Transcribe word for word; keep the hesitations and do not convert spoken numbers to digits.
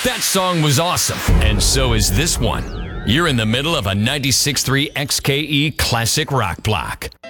That song was awesome, and so is this one. You're in the middle of a ninety-six point three X K E classic rock block.